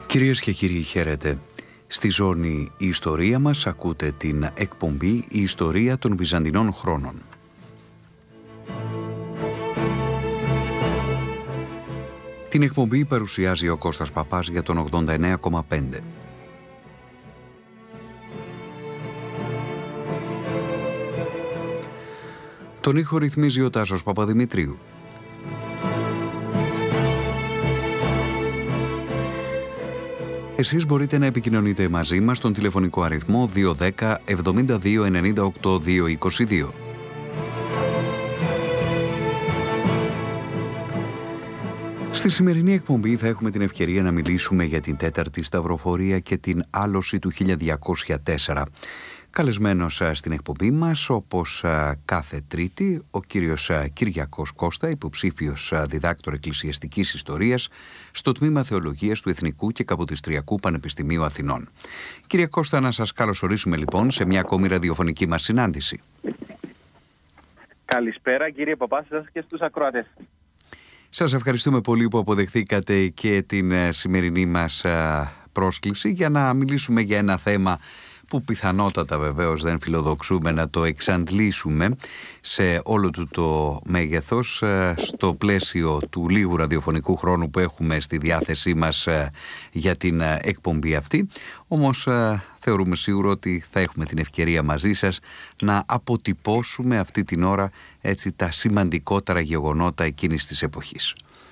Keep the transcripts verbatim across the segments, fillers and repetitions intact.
Κυρίες και κύριοι, χαίρετε. Στη ζώνη «Η ιστορία μας» ακούτε την εκπομπή «Η ιστορία των Βυζαντινών χρόνων». Την εκπομπή παρουσιάζει ο Κώστας Παπάς για τον ογδόντα εννέα κόμμα πέντε. Τον ήχο ρυθμίζει ο Τάσος Παπαδημητρίου. Εσείς μπορείτε να επικοινωνείτε μαζί μας στον τηλεφωνικό αριθμό δύο ένα μηδέν εβδομήντα δύο ενενήντα οκτώ διακόσια είκοσι δύο. Στη σημερινή εκπομπή θα έχουμε την ευκαιρία να μιλήσουμε για την τέταρτη σταυροφορία και την άλωση του χίλια διακόσια τέσσερα. Καλεσμένος στην εκπομπή μας, όπως κάθε Τρίτη, ο κύριος Κυριακός Κώστα, υποψήφιος διδάκτορ εκκλησιαστικής ιστορίας στο Τμήμα Θεολογίας του Εθνικού και Καποδιστριακού Πανεπιστημίου Αθηνών. Κύριε Κώστα, να σας καλωσορίσουμε λοιπόν σε μια ακόμη ραδιοφωνική μας συνάντηση. Καλησπέρα κύριε Παπά, σας και στους ακροατές. Σας ευχαριστούμε πολύ που αποδεχθήκατε και την σημερινή μας πρόσκληση για να μιλήσουμε για ένα θέμα που πιθανότατα βεβαίως δεν φιλοδοξούμε να το εξαντλήσουμε σε όλο του το μέγεθος στο πλαίσιο του λίγου ραδιοφωνικού χρόνου που έχουμε στη διάθεσή μας για την εκπομπή αυτή. Όμως θεωρούμε σίγουρο ότι θα έχουμε την ευκαιρία μαζί σας να αποτυπώσουμε αυτή την ώρα έτσι τα σημαντικότερα γεγονότα εκείνης της εποχής.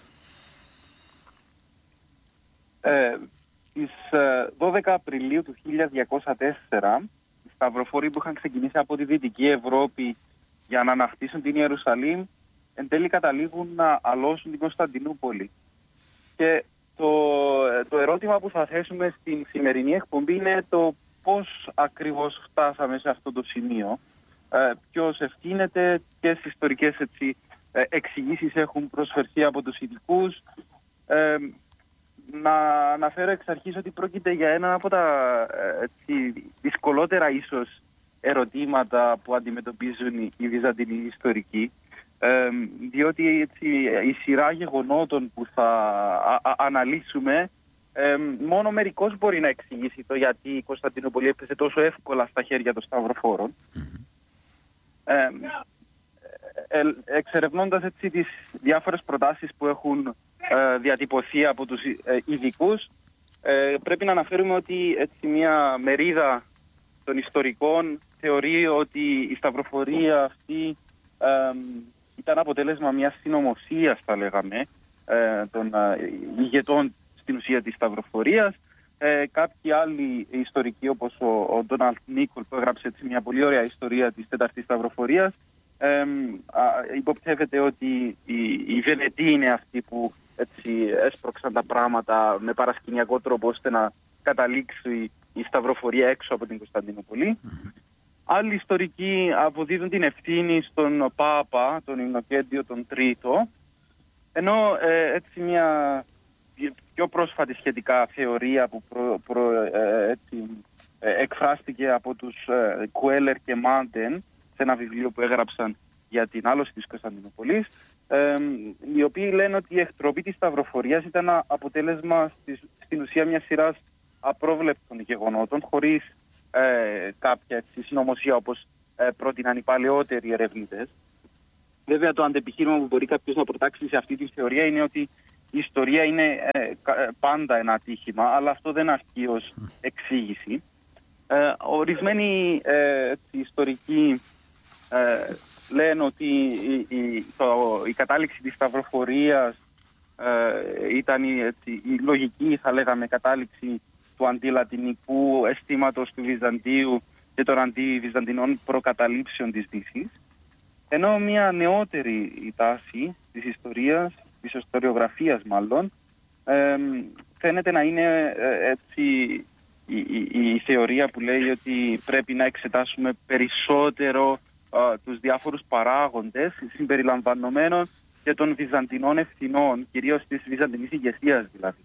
Ε... Στις δώδεκα Απριλίου του χίλια διακόσια τέσσερα, οι σταυροφόροι που είχαν ξεκινήσει από τη Δυτική Ευρώπη για να αναχτίσουν την Ιερουσαλήμ, εν τέλει καταλήγουν να αλώσουν την Κωνσταντινούπολη. Και το, το ερώτημα που θα θέσουμε στην σημερινή εκπομπή είναι το πώς ακριβώς φτάσαμε σε αυτό το σημείο, ε, ποιος ευθύνεται, ποιες ιστορικές έτσι, ε, εξηγήσεις έχουν προσφερθεί από τους ειδικούς. Ε, Να αναφέρω εξ αρχής ότι πρόκειται για ένα από τα έτσι, δυσκολότερα ίσως ερωτήματα που αντιμετωπίζουν οι Βυζαντινοί ιστορικοί, ε, διότι έτσι, η σειρά γεγονότων που θα α, α, αναλύσουμε ε, μόνο μερικώς μπορεί να εξηγήσει το γιατί η Κωνσταντινούπολη έπεσε τόσο εύκολα στα χέρια των σταυροφόρων. Ε, ε, ε, εξερευνώντας έτσι, τις διάφορες προτάσεις που έχουν διατυπωθεί από τους ειδικούς, πρέπει να αναφέρουμε ότι έτσι μια μερίδα των ιστορικών θεωρεί ότι η σταυροφορία αυτή ε, ήταν αποτέλεσμα μιας συνωμοσίας, θα λέγαμε, ε, των ηγετών στην ουσία της σταυροφορίας. Ε, κάποιοι άλλοι ιστορικοί, όπως ο Ντόναλντ Νίκολ, που έγραψε έτσι, μια πολύ ωραία ιστορία της τέταρτης σταυροφορίας, ε, ε, υποπτεύεται ότι οι, οι Βενετοί είναι αυτοί που έτσι έσπρωξαν τα πράγματα με παρασκηνιακό τρόπο ώστε να καταλήξει η σταυροφορία έξω από την Κωνσταντινούπολη. Mm-hmm. Άλλοι ιστορικοί αποδίδουν την ευθύνη στον Πάπα, τον Ινοκέντιο τον Τρίτο, ενώ ε, έτσι μια πιο πρόσφατη σχετικά θεωρία που προ, προ, ε, έτσι, ε, εκφράστηκε από τους ε, Κουέλερ και Μάντεν σε ένα βιβλίο που έγραψαν για την άλωση της Κωνσταντινούπολης, Ε, οι οποίοι λένε ότι η εκτροπή της σταυροφορίας ήταν ένα αποτέλεσμα στις, στην ουσία μιας σειράς απρόβλεπτων γεγονότων, χωρίς ε, κάποια έτσι, συνωμοσία όπως ε, πρότειναν οι παλαιότεροι ερευνητές. Βέβαια, το αντεπιχείρημα που μπορεί κάποιος να προτάξει σε αυτή τη θεωρία είναι ότι η ιστορία είναι ε, πάντα ένα ατύχημα, αλλά αυτό δεν αρκεί ως εξήγηση. Ε, ορισμένοι ε, ιστορικοί ε, λένε ότι η, η, το, η κατάληξη της σταυροφορίας ε, ήταν η, έτσι, η λογική, θα λέγαμε, κατάληξη του αντιλατινικού αισθήματος του Βυζαντίου και των αντιβυζαντινών προκαταλήψεων της Δύσης. Ενώ μια νεότερη τάση της ιστορίας, της ιστοριογραφίας μάλλον, ε, φαίνεται να είναι ε, έτσι, η, η, η θεωρία που λέει ότι πρέπει να εξετάσουμε περισσότερο τους διάφορους παράγοντες συμπεριλαμβανομένων και των βυζαντινών ευθυνών, κυρίως της βυζαντινής ηγεσίας δηλαδή.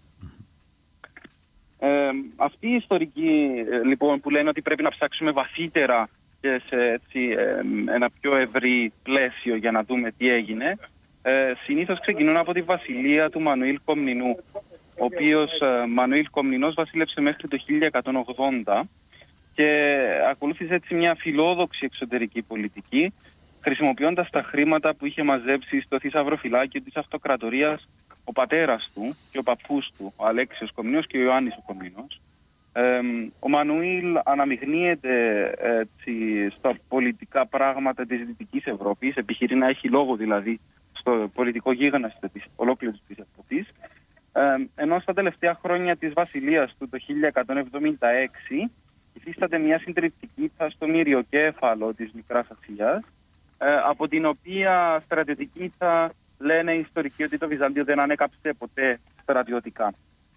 Ε, αυτοί οι ιστορικοί λοιπόν που λένε ότι πρέπει να ψάξουμε βαθύτερα και σε έτσι, ε, ένα πιο ευρύ πλαίσιο για να δούμε τι έγινε, ε, συνήθως ξεκινούν από τη βασιλεία του Μανουήλ Κομνηνού, ο οποίος Μανουήλ Κομνηνός βασίλευσε μέχρι το χίλια εκατόν ογδόντα και ακολούθησε έτσι μια φιλόδοξη εξωτερική πολιτική, χρησιμοποιώντας τα χρήματα που είχε μαζέψει στο θησαυροφυλάκιο της αυτοκρατορίας ο πατέρας του και ο παππούς του, ο Αλέξιος Κομνηνός και ο Ιωάννης ο Κομνηνός. Ε, ο Μανουήλ αναμειγνύεται έτσι, στα πολιτικά πράγματα της Δυτικής Ευρώπης, επιχειρεί να έχει λόγο δηλαδή στο πολιτικό γίγνεσθε της ολόκληρης της Ευρώπης, ε, ενώ στα τελευταία χρόνια της βασιλείας του το χίλια εκατόν εβδομήντα έξι υφίσταται μια συντριπτική ήττα στο μυριοκέφαλο της Μικράς Ασίας, ε, από την οποία στρατιωτική ήττα λένε οι ιστορικοί ότι το Βυζάντιο δεν ανέκαψε ποτέ στρατιωτικά.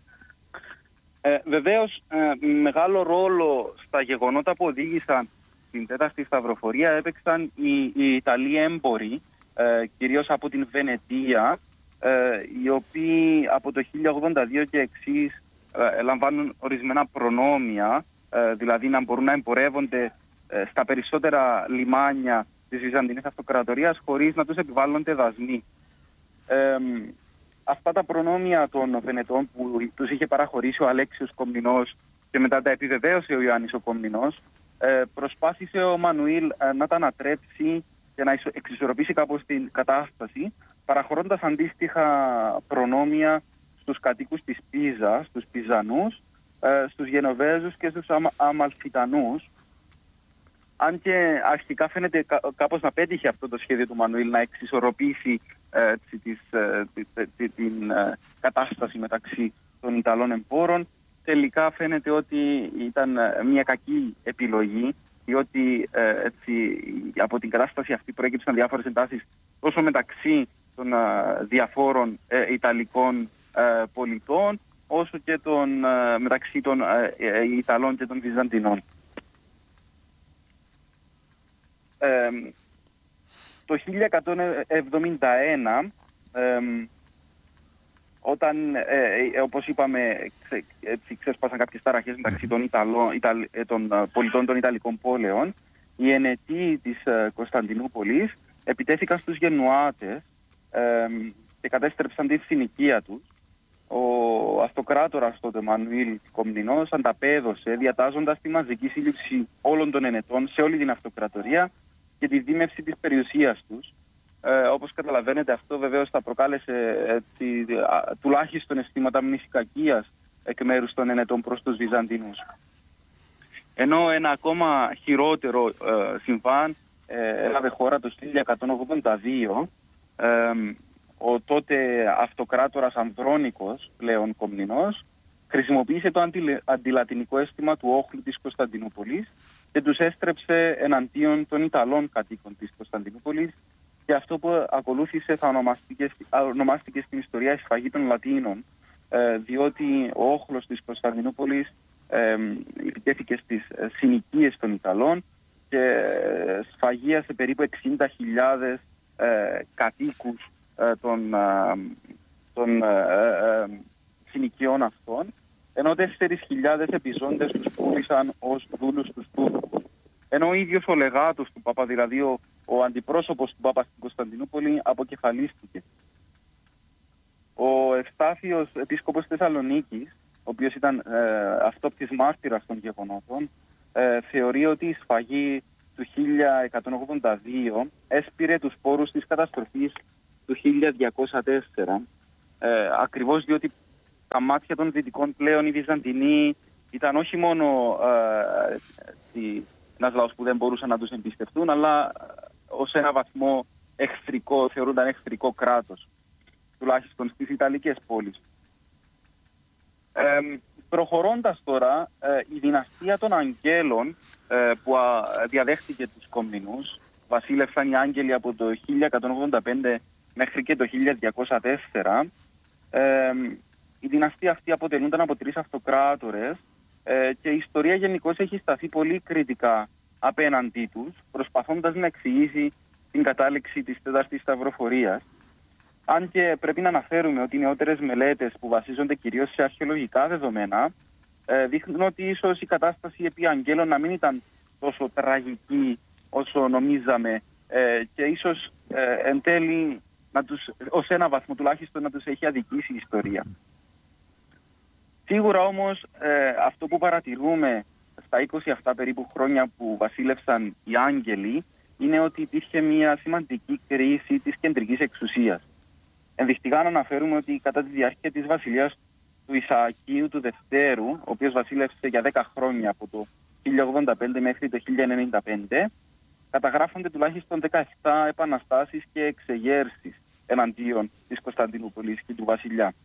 Ε, βεβαίως, ε, μεγάλο ρόλο στα γεγονότα που οδήγησαν στην τέταρτη σταυροφορία έπαιξαν οι, οι Ιταλοί έμποροι, ε, κυρίως από την Βενετία, ε, οι οποίοι από το χίλια ογδόντα δύο και εξής ε, λαμβάνουν ορισμένα προνόμια, ε, δηλαδή να μπορούν να εμπορεύονται ε, στα περισσότερα λιμάνια της Βυζαντινής Αυτοκρατορίας χωρίς να τους επιβάλλονται δασμοί. Ε, αυτά τα προνόμια των Βενετών που τους είχε παραχωρήσει ο Αλέξιος Κομνηνός και μετά τα επιβεβαίωσε ο Ιωάννης ο Κομνηνός, ε, προσπάθησε ο Μανουήλ ε, να τα ανατρέψει και να εξισορροπήσει κάπως την κατάσταση, παραχωρώντας αντίστοιχα προνόμια στους κατοίκους της Πίζας, στους Πιζανούς, ε, στους Γενοβέζους και στους Αμα, Αμαλφιτανούς. Αν και αρχικά φαίνεται κάπως να πέτυχε αυτό το σχέδιο του Μανουήλ να εξισορροπήσει ε, της, ε, τη, τη, την ε, κατάσταση μεταξύ των Ιταλών εμπόρων, τελικά φαίνεται ότι ήταν μια κακή επιλογή, διότι ε, έτσι, από την κατάσταση αυτή προέκυψαν διάφορες εντάσεις τόσο μεταξύ των ε, διαφόρων ε, Ιταλικών ε, πολιτών, όσο και των, ε, μεταξύ των ε, ε, Ιταλών και των Βυζαντινών. Ε, το χίλια εκατόν εβδομήντα ένα, ε, όταν, ε, ε, όπως είπαμε, ξε, έτσι, ξέσπασαν κάποιες ταραχές μεταξύ των, Ιταλών, Ιταλ, ε, των ε, πολιτών των Ιταλικών πόλεων, οι ενετοί της ε, Κωνσταντινούπολης επιτέθηκαν στους Γενουάτες ε, και κατέστρεψαν τη συνοικία τους. Ο αυτοκράτορας τότε Μανουήλ Κομνηνός ανταπέδωσε, διατάζοντας τη μαζική σύλληψη όλων των ενετών σε όλη την αυτοκρατορία και τη δίμευση της περιουσίας τους. Ε, όπως καταλαβαίνετε, αυτό βεβαίως θα προκάλεσε έτσι, τουλάχιστον αισθήματα μνησικακίας εκ μέρους των ενετών προς τους Βυζαντινούς. Ενώ ένα ακόμα χειρότερο ε, συμβάν ε, έλαβε χώρα το χίλια εκατόν ογδόντα δύο, ε, ο τότε αυτοκράτορας Ανδρώνικος, πλέον Κομνηνός, χρησιμοποίησε το αντι, αντιλατινικό αίσθημα του όχλου της Κωνσταντινούπολης και τους έστρεψε εναντίον των Ιταλών κατοίκων της Κωνσταντινούπολης, και αυτό που ακολούθησε θα ονομάστηκε, ονομάστηκε στην ιστορία η σφαγή των Λατίνων, ε, διότι ο όχλος της Κωνσταντινούπολης ε, επιτέθηκε στις ε, συνοικίες των Ιταλών και ε, σφαγίασε περίπου εξήντα χιλιάδες ε, κατοίκους ε, των, ε, των ε, ε, συνοικιών αυτών, ενώ τέσσερις χιλιάδες επιζώντες τους πούλησαν ως δούλους τους Τούρκους. Ενώ ο ίδιος ο λεγάτος του Παπα, δηλαδή ο, ο αντιπρόσωπος του Παπα στην Κωνσταντινούπολη, αποκεφαλίστηκε. Ο Ευστάθιος επίσκοπος Θεσσαλονίκης, ο οποίος ήταν ε, αυτόπτης μάρτυρας των γεγονότων, ε, θεωρεί ότι η σφαγή του χίλια εκατόν ογδόντα δύο έσπηρε τους σπόρους της καταστροφής του χίλια διακόσια τέσσερα, ε, ακριβώς διότι τα μάτια των Δυτικών πλέον οι Βυζαντινοί ήταν όχι μόνο ε, ένας λαός που δεν μπορούσαν να τους εμπιστευτούν, αλλά ως ένα βαθμό εχθρικό, θεωρούνταν εχθρικό κράτος, τουλάχιστον στις Ιταλικές πόλεις. Ε, προχωρώντας τώρα, ε, η δυναστεία των Αγγέλων ε, που α, διαδέχτηκε τους Κομνηνούς, βασίλευσαν οι Άγγελοι από το χίλια εκατόν ογδόντα πέντε μέχρι και το χίλια διακόσια τέσσερα. Ε, η δυναστεία αυτή αποτελούνταν από τρεις αυτοκράτορες ε, και η ιστορία γενικώς έχει σταθεί πολύ κριτικά απέναντί τους, προσπαθώντας να εξηγήσει την κατάληξη της τέταρτης σταυροφορίας. Αν και πρέπει να αναφέρουμε ότι οι νεότερες μελέτες που βασίζονται κυρίως σε αρχαιολογικά δεδομένα ε, δείχνουν ότι ίσως η κατάσταση επί Αγγέλων να μην ήταν τόσο τραγική όσο νομίζαμε ε, και ίσως ε, εν τέλει να τους, ως ένα βαθμό τουλάχιστον να τους έχει αδικήσει η ιστορία. Σίγουρα όμως ε, αυτό που παρατηρούμε στα είκοσι αυτά περίπου χρόνια που βασίλευσαν οι Άγγελοι είναι ότι υπήρχε μια σημαντική κρίση της κεντρικής εξουσίας. Ενδεικτικά να αναφέρουμε ότι κατά τη διάρκεια της βασιλείας του Ισαακίου του Δευτέρου, ο οποίος βασίλευσε για δέκα χρόνια από το χίλια ογδόντα πέντε μέχρι το χίλια ενενήντα πέντε, καταγράφονται τουλάχιστον δεκαεπτά επαναστάσεις και εξεγέρσεις εναντίον της Κωνσταντινούπολης και του βασιλιά.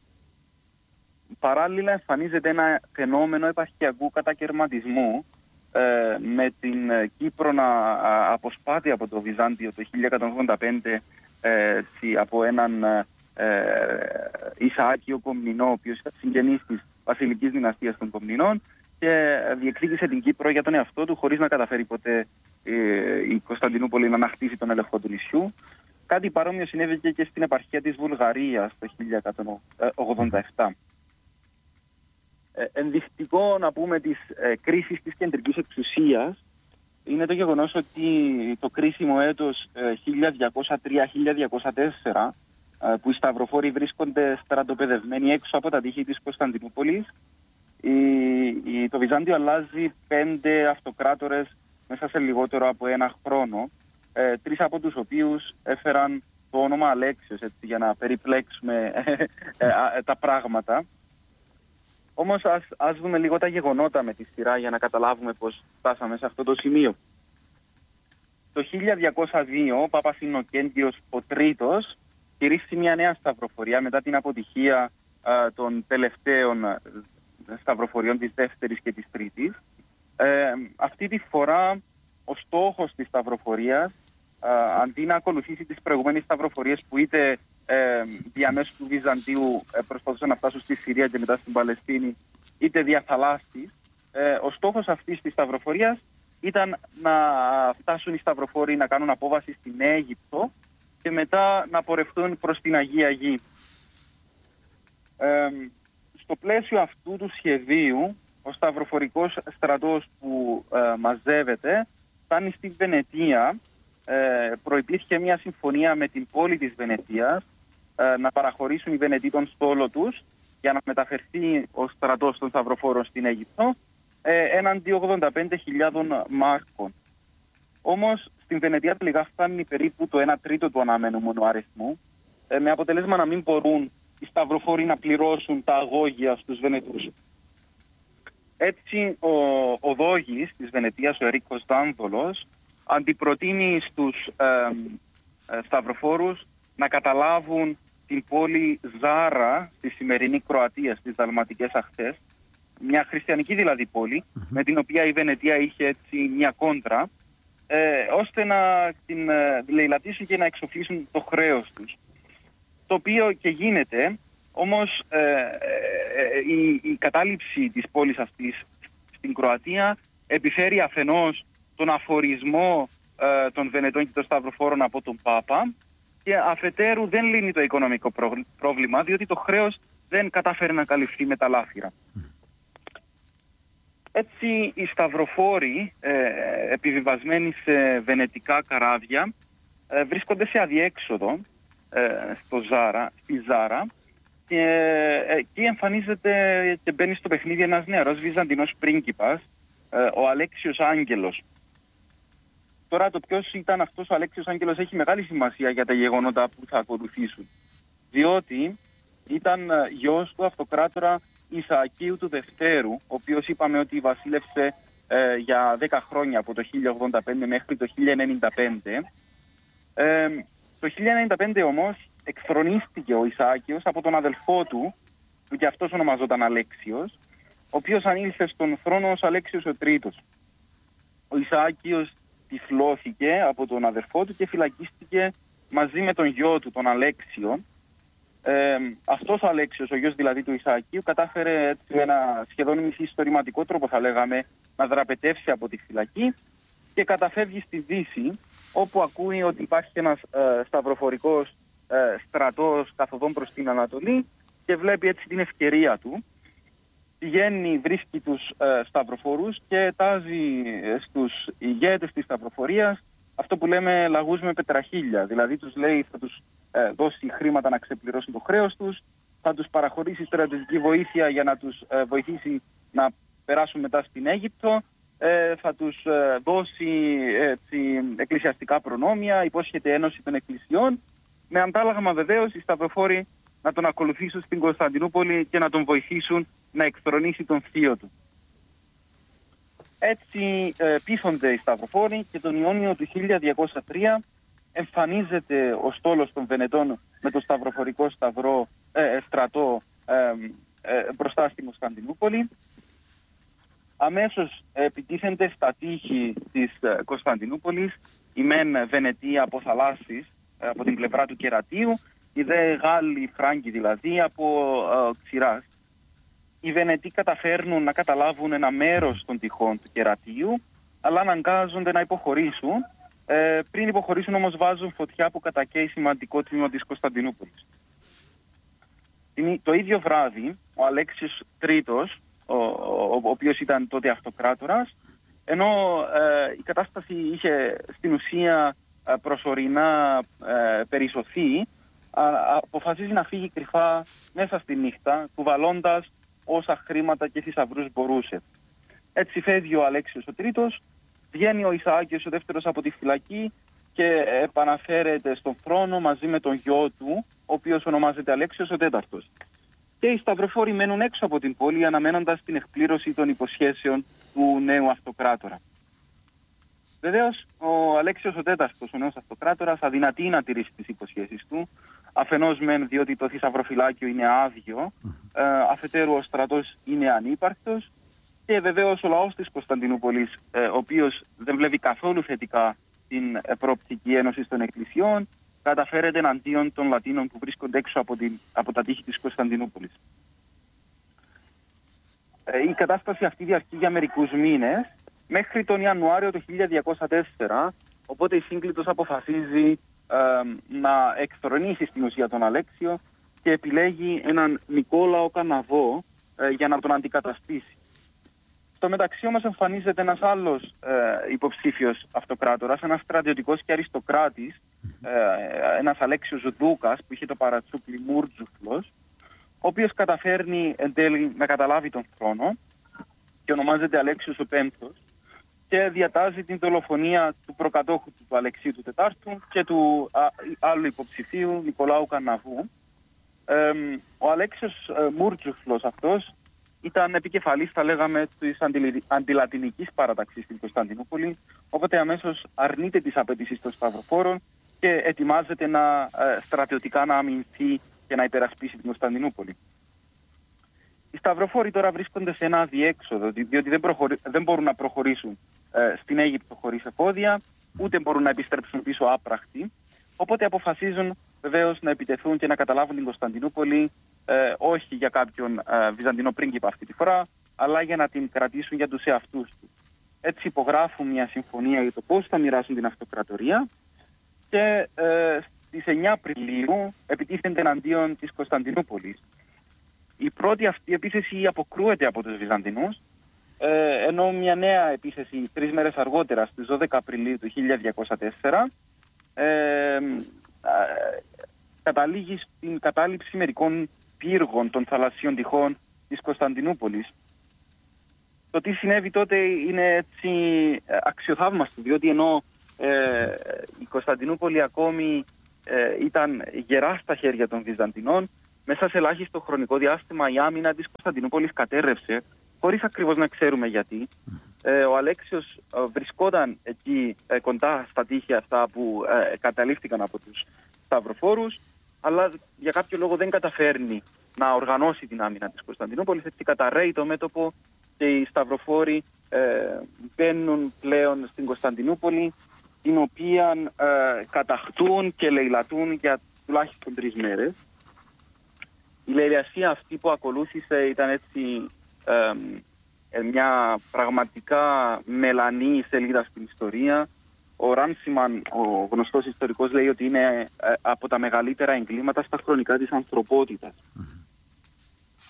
Παράλληλα εμφανίζεται ένα φαινόμενο επαρχιακού κατακαιρματισμού, ε, με την Κύπρο να α, αποσπάται από το Βυζάντιο το χίλια εκατόν ογδόντα πέντε ε, από έναν ε, Ισαάκιο Κομνηνό, ο οποίος ήταν συγγενής της βασιλικής δυναστείας των Κομνηνών, και διεκδίκησε την Κύπρο για τον εαυτό του χωρίς να καταφέρει ποτέ ε, η Κωνσταντινούπολη να ανακτήσει τον έλεγχο του νησιού. Κάτι παρόμοιο συνέβη και στην επαρχία της Βουλγαρίας το χίλια εκατόν ογδόντα επτά. Ε, ενδεικτικό να πούμε της ε, κρίσης της κεντρικής εξουσίας είναι το γεγονός ότι το κρίσιμο έτος ε, χίλια διακόσια τρία χίλια διακόσια τέσσερα, ε, που οι σταυροφόροι βρίσκονται στρατοπεδευμένοι έξω από τα τείχη της Κωνσταντινούπολης, η, η, το Βυζάντιο αλλάζει πέντε αυτοκράτορες μέσα σε λιγότερο από ένα χρόνο, ε, τρεις από τους οποίους έφεραν το όνομα Αλέξιος, έτσι, για να περιπλέξουμε ε, ε, ε, τα πράγματα. Όμως ας, ας δούμε λίγο τα γεγονότα με τη σειρά για να καταλάβουμε πώς φτάσαμε σε αυτό το σημείο. Το χίλια διακόσια δύο ο Πάπας Ιννοκέντιος ο Τρίτος κηρύσσει μια νέα σταυροφορία μετά την αποτυχία α, των τελευταίων α, σταυροφοριών της δεύτερης και της τρίτης. Ε, αυτή τη φορά ο στόχος της σταυροφορίας, α, αντί να ακολουθήσει τις προηγούμενες σταυροφορίες που είτε Ε, διαμέσου του Βυζαντίου ε, προσπαθούσαν να φτάσουν στη Συρία και μετά στην Παλαιστίνη, είτε δια θαλάσσης, ε, ο στόχος αυτής της σταυροφορίας ήταν να φτάσουν οι σταυροφόροι να κάνουν απόβαση στην Αίγυπτο και μετά να πορευτούν προς την Αγία Γη. Ε, στο πλαίσιο αυτού του σχεδίου, ο σταυροφορικός στρατός που ε, μαζεύεται φτάνει στη Βενετία. Ε, προϋπήρχε μια συμφωνία με την πόλη της Βενετίας ε, να παραχωρήσουν οι Βενετοί τον στόλο τους για να μεταφερθεί ο στρατός των σταυροφόρων στην Αίγυπτο ε, έναντι ογδόντα πέντε χιλιάδων μάρκων. Όμως στην Βενετία τελικά φτάνει περίπου το ένα τρίτο του αναμενούμενου αριθμού, ε, με αποτελέσμα να μην μπορούν οι σταυροφόροι να πληρώσουν τα αγώγια στους Βενετούς. Έτσι ο, ο Δόγης της Βενετίας, ο Ερίκος Δάνδολος, αντιπροτείνει στους ε, ε, σταυροφόρους να καταλάβουν την πόλη Ζάρα στη σημερινή Κροατία, στις Δαλματικές Αχθές, μια χριστιανική δηλαδή πόλη, mm-hmm. με την οποία η Βενετία είχε έτσι μια κόντρα, ε, ώστε να την ε, λαιλατήσουν και να εξοφλήσουν το χρέος τους. Το οποίο και γίνεται, όμως ε, ε, η, η κατάληψη της πόλης αυτής στην Κροατία επιφέρει αφενός τον αφορισμό ε, των Βενετών και των σταυροφόρων από τον Πάπα, και αφετέρου δεν λύνει το οικονομικό πρόβλημα, διότι το χρέος δεν κατάφερε να καλυφθεί με τα λάφυρα. Έτσι οι σταυροφόροι, ε, επιβιβασμένοι σε βενετικά καράβια, ε, βρίσκονται σε αδιέξοδο ε, στο Ζάρα, στη Ζάρα, και ε, εκεί εμφανίζεται και μπαίνει στο παιχνίδι ένας νεαρός Βυζαντινός πρίγκιπας, ε, ο Αλέξιος Άγγελος. Τώρα το ποιος ήταν αυτός ο Αλέξιος Άγγελος έχει μεγάλη σημασία για τα γεγονότα που θα ακολουθήσουν. Διότι ήταν γιος του αυτοκράτορα Ισαακίου του Δευτέρου, ο οποίος είπαμε ότι βασίλευσε ε, για δέκα χρόνια, από το χίλια ογδόντα πέντε μέχρι το χίλια ενενήντα πέντε. Ε, το χίλια ενενήντα πέντε όμως εκθρονίστηκε ο Ισαάκιος από τον αδελφό του, που και αυτός ονομαζόταν Αλέξιος, ο οποίος ανήλθε στον θρόνο ως Αλέξιος ο Τρίτος. Ο Ισαάκιος τυφλώθηκε από τον αδερφό του και φυλακίστηκε μαζί με τον γιο του, τον Αλέξιο. Ε, αυτός ο Αλέξιος, ο γιος δηλαδή του Ισαακίου, κατάφερε έτσι, με ένα σχεδόν μυθιστορηματικό τρόπο, θα λέγαμε, να δραπετεύσει από τη φυλακή και καταφεύγει στη Δύση, όπου ακούει ότι υπάρχει ένας ε, σταυροφορικός ε, στρατός καθοδόν προς την Ανατολή και βλέπει έτσι την ευκαιρία του. Πηγαίνει, βρίσκει τους ε, σταυροφορούς και τάζει ε, στους ηγέτες της σταυροφορίας αυτό που λέμε λαγούς με πετραχίλια. Δηλαδή τους λέει θα τους ε, δώσει χρήματα να ξεπληρώσουν το χρέος τους, θα τους παραχωρήσει στρατιωτική βοήθεια για να τους ε, βοηθήσει να περάσουν μετά στην Αίγυπτο, ε, θα τους ε, δώσει έτσι, εκκλησιαστικά προνόμια, υπόσχεται ένωση των εκκλησιών, με αντάλλαγμα βεβαίως οι σταυροφόροι να τον ακολουθήσουν στην Κωνσταντινούπολη και να τον βοηθήσουν να εκθρονήσει τον θείο του. Έτσι ε, πείθονται οι σταυροφόροι και τον Ιόνιο του χίλια διακόσια τρία εμφανίζεται ο στόλος των Βενετών με το σταυροφορικό σταυρό, ε, στρατό ε, ε, μπροστά στην Κωνσταντινούπολη. Αμέσως επιτίθενται στα τείχη της ε, Κωνσταντινούπολης, οι μεν Βενετοί από θαλάσσης, ε, από την πλευρά του Κερατίου, οι δε Γάλλοι, Φράγκοι δηλαδή, από ε, Ξηράς. Οι Βενετοί καταφέρνουν να καταλάβουν ένα μέρος των τυχών του Κερατίου, αλλά αναγκάζονται να υποχωρήσουν. Ε, πριν υποχωρήσουν όμως βάζουν φωτιά που κατακαίει σημαντικό τμήμα της Κωνσταντινούπολης. Το ίδιο βράδυ ο Αλέξιος Τρίτος, ο, ο, ο οποίος ήταν τότε αυτοκράτορας, ενώ ε, η κατάσταση είχε στην ουσία ε, προσωρινά ε, περισσωθεί, α, αποφασίζει να φύγει κρυφά μέσα στη νύχτα, κουβαλώντας όσα χρήματα και θησαυρούς μπορούσε. Έτσι φεύγει ο Αλέξιος ο Τρίτος, βγαίνει ο Ισαάκιος ο δεύτερος από τη φυλακή και επαναφέρεται στον θρόνο μαζί με τον γιο του, ο οποίος ονομάζεται Αλέξιος ο Τέταρτος. Και οι σταυροφόροι μένουν έξω από την πόλη, αναμένοντας την εκπλήρωση των υποσχέσεων του νέου αυτοκράτορα. Βεβαίως, ο Αλέξιος ο Τέταρτος, ο νέος αυτοκράτορας, αδυνατεί να τηρήσει τις υποσχέσεις του. Αφενός μεν διότι το θησαυροφυλάκιο είναι άδειο, ε, αφετέρου ο στρατός είναι ανύπαρκτος, και βεβαίως ο λαός της Κωνσταντινούπολης, ε, ο οποίος δεν βλέπει καθόλου θετικά την ε, προοπτική ένωση των εκκλησιών, καταφέρεται εναντίον των Λατίνων που βρίσκονται έξω από, την, από τα τείχη της Κωνσταντινούπολης. Ε, η κατάσταση αυτή διαρκεί για μερικούς μήνες, μέχρι τον Ιανουάριο του χίλια διακόσια τέσσερα, οπότε η Σύγκλιτος αποφασίζει ε, να εκθρονήσει στην ουσία τον Αλέξιο και επιλέγει έναν Νικόλαο Καναβό ε, για να τον αντικαταστήσει. Στο μεταξύ όμως εμφανίζεται ένας άλλος ε, υποψήφιος αυτοκράτορας, ένας στρατιωτικός και αριστοκράτης, ε, ένας Αλέξιος Δούκας που είχε το παρατσούκλι Μούρτζουφλος, ο οποίος καταφέρνει εν τέλει να καταλάβει τον θρόνο και ονομάζεται Αλέξιος ο Πέμπτος και διατάζει την δολοφονία του προκατόχου του, του Αλεξίου του Τετάρτου και του α, άλλου υποψηφίου Νικολάου Καναβού. Ε, ο Αλέξιος ε, Μούρτζουφλος αυτός ήταν επικεφαλής, θα λέγαμε, της αντιλατινικής παραταξής στην Κωνσταντινούπολη, οπότε αμέσως αρνείται τις απαιτήσεις των σταυροφόρων και ετοιμάζεται να, ε, στρατιωτικά να αμυνθεί και να υπερασπίσει την Κωνσταντινούπολη. Οι σταυροφόροι τώρα βρίσκονται σε ένα αδιέξοδο, διότι δεν, προχωρη... δεν μπορούν να προχωρήσουν ε, στην Αίγυπτο χωρίς εφόδια, ούτε μπορούν να επιστρέψουν πίσω άπρακτοι, οπότε αποφασίζουν βεβαίως να επιτεθούν και να καταλάβουν την Κωνσταντινούπολη, Ε, όχι για κάποιον ε, Βυζαντινό πρίγκιπα αυτή τη φορά, αλλά για να την κρατήσουν για τους εαυτούς του. Έτσι υπογράφουν μια συμφωνία για το πώς θα μοιράσουν την αυτοκρατορία και ε, στις εννιά Απριλίου επιτίθενται εναντίον της Κωνσταντινούπολης. Η πρώτη αυτή επίθεση αποκρούεται από τους Βυζαντινούς, ε, ενώ μια νέα επίθεση τρεις μέρες αργότερα, στις δώδεκα Απριλίου του χίλια διακόσια τέσσερα, ε, ε, καταλήγει στην κατάληψη μερικών πύργων των θαλασσίων τυχών της Κωνσταντινούπολης. Το τι συνέβη τότε είναι έτσι αξιοθαύμαστο, διότι ενώ ε, η Κωνσταντινούπολη ακόμη ε, ήταν γερά στα χέρια των Βυζαντινών, μέσα σε ελάχιστο χρονικό διάστημα η άμυνα της Κωνσταντινούπολης κατέρρευσε, χωρίς ακριβώς να ξέρουμε γιατί. Ε, ο Αλέξιος ε, βρισκόταν εκεί ε, κοντά στα τείχη αυτά που ε, καταλήφθηκαν από τους σταυροφόρους, αλλά για κάποιο λόγο δεν καταφέρνει να οργανώσει την άμυνα της Κωνσταντινούπολης, έτσι καταρρέει το μέτωπο και οι σταυροφόροι ε, μπαίνουν πλέον στην Κωνσταντινούπολη, την οποία ε, κατακτούν και λαιλατούν για τουλάχιστον τρεις μέρες. Η λαιλασία αυτή που ακολούθησε ήταν έτσι ε, ε, μια πραγματικά μελανή σελίδα στην ιστορία. Ο Ράνσιμαν, ο γνωστός ιστορικός, λέει ότι είναι ε, από τα μεγαλύτερα εγκλήματα στα χρονικά της ανθρωπότητας. Mm-hmm.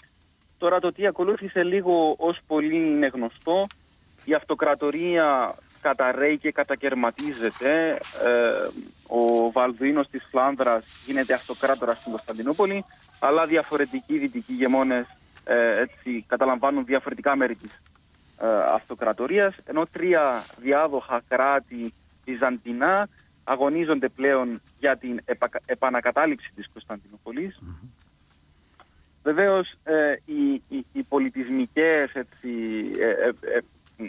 Τώρα το τι ακολούθησε λίγο ως πολύ είναι γνωστό. Η αυτοκρατορία καταρρέει και κατακερματίζεται. Ε, ο Βαλδουίνος της Φλάνδρας γίνεται αυτοκράτορας στην Κωνσταντινούπολη, αλλά διαφορετικοί δυτικοί ηγεμόνες ε, έτσι, καταλαμβάνουν διαφορετικά μέρη της ε, αυτοκρατορίας, ενώ τρία διάδοχα κράτη βυζαντινά αγωνίζονται πλέον για την επα, επανακατάληψη της Κωνσταντινούπολης. Mm-hmm. Βεβαίως ε, οι, οι, οι πολιτισμικές έτσι, ε, ε, ε,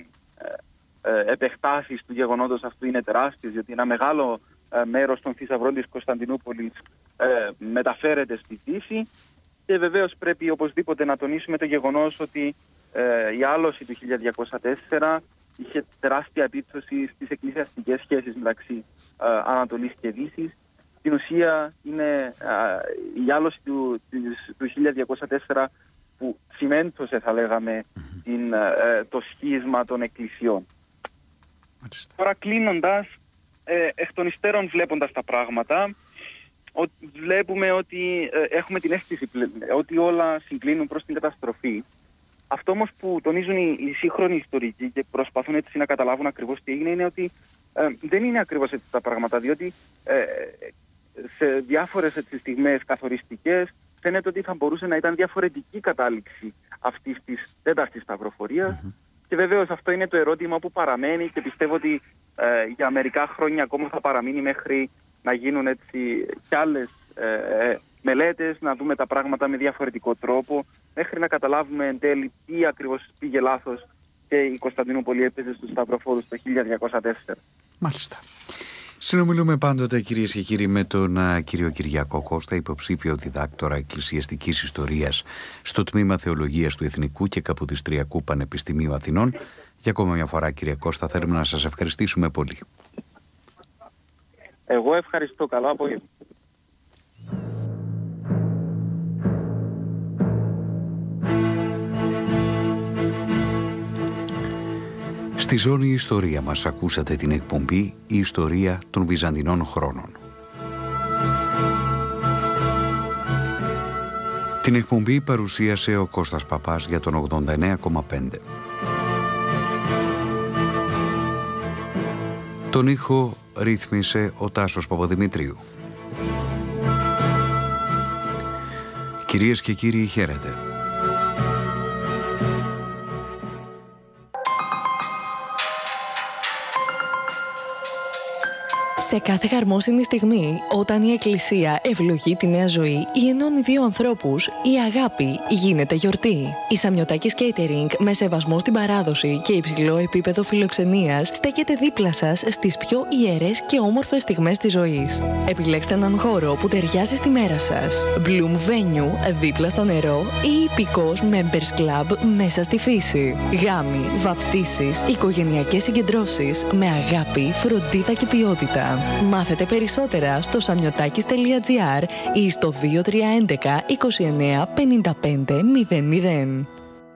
ε, ε, επεκτάσεις του γεγονότος αυτού είναι τεράστιες, γιατί ένα μεγάλο ε, μέρος των θησαυρών της Κωνσταντινούπολης ε, μεταφέρεται στη Δύση, και βεβαίως πρέπει οπωσδήποτε να τονίσουμε το γεγονός ότι ε, η άλωση του χίλια διακόσια τέσσερα είχε τεράστια επίπτωση στις εκκλησιαστικές σχέσεις μεταξύ ε, Ανατολής και Δύσης. Στην ουσία είναι ε, η άλωση του, της, του χίλια διακόσια τέσσερα που σημέντωσε, θα λέγαμε, την, ε, το σχίσμα των εκκλησιών. Μάλιστα. Τώρα κλείνοντας, ε, εκ των υστέρων βλέποντας τα πράγματα, ο, βλέπουμε ότι ε, έχουμε την αίσθηση ότι όλα συγκλίνουν προς την καταστροφή. Αυτό όμως που τονίζουν οι, οι σύγχρονοι ιστορικοί και προσπαθούν έτσι να καταλάβουν ακριβώς τι έγινε, είναι ότι ε, δεν είναι ακριβώς έτσι τα πράγματα, διότι ε, σε διάφορες έτσι, στιγμές καθοριστικές φαίνεται ότι θα μπορούσε να ήταν διαφορετική κατάληξη αυτής της τέταρτης σταυροφορίας. Mm-hmm. Και βεβαίως αυτό είναι το ερώτημα που παραμένει, και πιστεύω ότι ε, για μερικά χρόνια ακόμα θα παραμείνει μέχρι να γίνουν έτσι κι άλλες ε, μελέτες, να δούμε τα πράγματα με διαφορετικό τρόπο, μέχρι να καταλάβουμε εν τέλει τι ακριβώς πήγε λάθος και η Κωνσταντινούπολη έπαιζε στους σταυροφόρους το χίλια διακόσια τέσσερα. Μάλιστα. Συνομιλούμε πάντοτε, κυρίες και κύριοι, με τον α, κύριο Κυριάκο Κώστα, υποψήφιο διδάκτορα εκκλησιαστικής ιστορίας στο τμήμα Θεολογίας του Εθνικού και Καποδιστριακού Πανεπιστημίου Αθηνών. Για ακόμα μια φορά, κύριε Κώστα, θέλουμε να σας ευχαριστήσουμε πολύ. Εγώ ευχαριστώ. Καλό απόγευμα. Στη ζώνη Ιστορία μας ακούσατε την εκπομπή «Η Ιστορία των Βυζαντινών Χρόνων». Την εκπομπή παρουσίασε ο Κώστας Παπάς για τον ογδόντα εννέα κόμμα πέντε. Τον ήχο ρύθμισε ο Τάσος Παπαδημητρίου. Κυρίες και κύριοι, χαίρετε. Σε κάθε χαρμόσυνη στιγμή, όταν η Εκκλησία ευλογεί τη νέα ζωή ή ενώνει δύο ανθρώπους, η αγάπη γίνεται γιορτή. Η Σαμιωτάκης Catering, με σεβασμό στην παράδοση και υψηλό επίπεδο φιλοξενίας, στέκεται δίπλα σας στις πιο ιερές και όμορφες στιγμές της ζωής. Επιλέξτε έναν χώρο που ταιριάζει στη μέρα σας. Bloom Venue, δίπλα στο νερό, ή υπηκός Members Club μέσα στη φύση. Γάμοι, βαπτίσεις, οικογενειακές συγκεντρώσεις με αγάπη, φροντίδα και ποιότητα. Μάθετε περισσότερα στο σαμιωτάκης τελεία τζι άρ ή στο δύο τρία ένα ένα είκοσι εννέα πενήντα πέντε μηδέν μηδέν.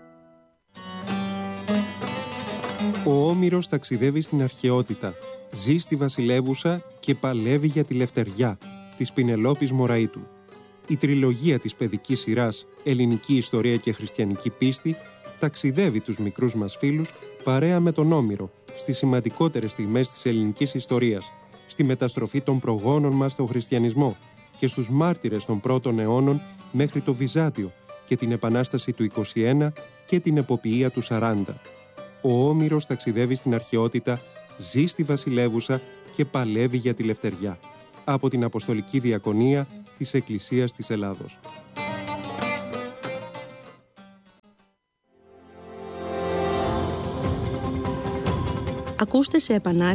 Ο Όμηρος ταξιδεύει στην αρχαιότητα, ζει στη Βασιλεύουσα και παλεύει για τη Λευτεριά, της Πινελόπης Μωραΐτου. Η τριλογία της παιδικής σειράς «Ελληνική ιστορία και χριστιανική πίστη» ταξιδεύει τους μικρούς μας φίλους παρέα με τον Όμηρο στις σημαντικότερες στιγμές της ελληνικής ιστορίας, στη μεταστροφή των προγόνων μας στον χριστιανισμό και στους μάρτυρες των πρώτων αιώνων μέχρι το Βυζάντιο και την Επανάσταση του είκοσι ένα και την εποπιεία του σαράντα. Ο Όμηρος ταξιδεύει στην αρχαιότητα, ζει στη Βασιλεύουσα και παλεύει για τη Λευτεριά. Από την Αποστολική Διακονία της Εκκλησίας της Ελλάδος. Ακούστε σε επανάληψη